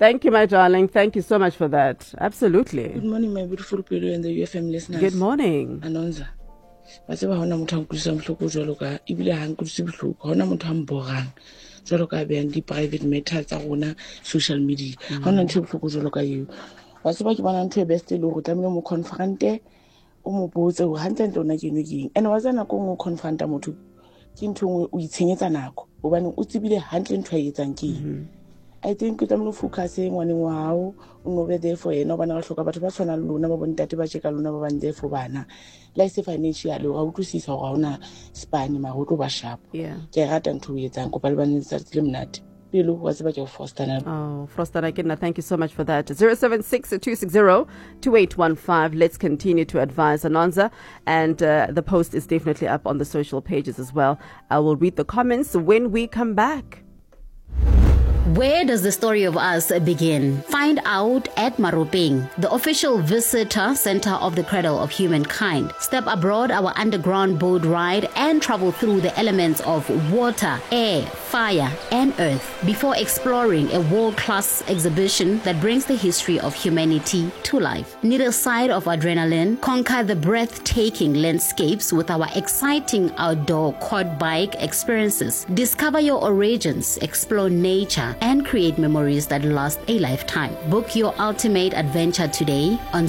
Thank you, my darling. Thank you so much for that. Absolutely. Good morning, my beautiful people and the UFM listeners. Good morning. Anonza. Ba tseba hona motho a nkutlwisang bohloko jwalo ka ebile ha nkutlwise bohloko hona motho a mborang jwalo ka beang di private matters tsa rona social media hona ntho bohloko jwalo ka eo ba tseba ke bona ntho e best le go tlamile mo confronte o mo botse ho hantse ntona ke eng and wa tsana go mo confronta motho ke ntho o itshenyetsa nako hobane o tsebile hantle ntho e etsang ke I think o tlamile focus ngwaneng wa hao o no be there for yena bana ga hloka batho ba tshwana le lona ba bontate ba cheka lona ba bang there for bana la se financial o utlwisisa go ona spane ma go tlo ba sharp ke rata ntho e etsang kopa le bana tsa le mnate pelo wa se ba ke Frostana. Oh, Frostana Kidna, thank you so much for that. 076-260-2815. Let's continue to advise Anonza, and the post is definitely up on the social pages as well. I will read the comments when we come back. Where does the story of us begin? Find out at Maropeng, the official visitor center of the Cradle of Humankind. Step aboard our underground boat ride and travel through the elements of water, air, fire, and earth before exploring a world-class exhibition that brings the history of humanity to life. Need a side of adrenaline? Conquer the breathtaking landscapes with our exciting outdoor quad bike experiences. Discover your origins, explore nature, and create memories that last a lifetime. Book your ultimate adventure today on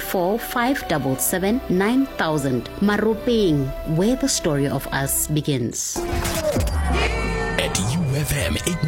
014-577-9000. Maropeng, where the story of us begins. At UFM